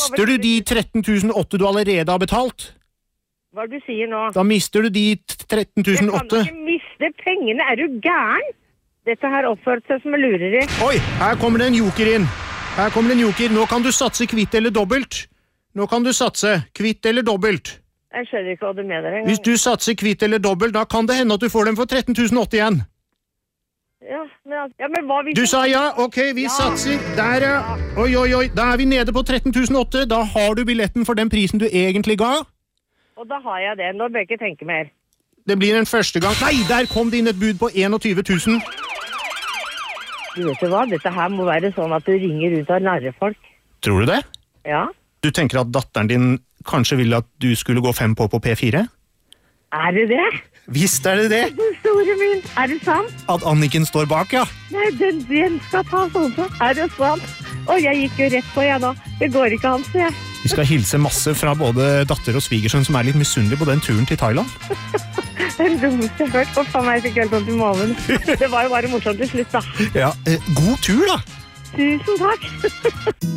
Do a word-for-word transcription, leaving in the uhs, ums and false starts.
mister du de tretten tusen åtte du allerede har betalt. Hva er det du sier nå? Da mister du de tretten tusen åtte. Jeg kan ikke miste pengene, er du gæren? Dette her oppførte seg som en lureri. Oi, her kommer det en joker inn. Her kommer det en joker. Nå kan du satse kvitt eller dobbelt. Nå kan du satse kvitt eller dobbelt. Jeg skjønner ikke hva du mener engang. Hvis du satser kvitt eller dobbelt, da kan det hende at du får dem for tretten tusen åtte igjen. Ja, men, ja, men hva hvis... Du sa ja, ok, vi ja. satser. Der ja. Oi, oi, oi, da er vi nede på tretten tusen åtte. Da har du billetten for den prisen du egentlig ga. Og da har jeg det. Nå bør jeg ikke tenke mer. Det blir en første gang. Nei, der kom det inn et bud på enogtyve tusen. Du vet hva, dette her må være sånn at du ringer rundt og narrer folk. Tror du det? Ja. Du tenker at datteren din kanskje ville at du skulle gå fem på på P fire? Er det det? Visst er det det. Den store min, er det sant? At Anniken står bak, ja. Nei, den, den skal ta sånn så. Er det sant? Å, jeg gikk jo rett på, jeg da. Det går ikke an, så jeg. Vi skal hilse masse fra både datter og svigersønn som er litt misunnelige på den turen til Thailand. Den dummeste jeg har hørt. For faen meg, jeg fikk helt sånn til maven. Det var jo bare morsomt til slutt, da. Ja, eh, god tur da. Tusen takk.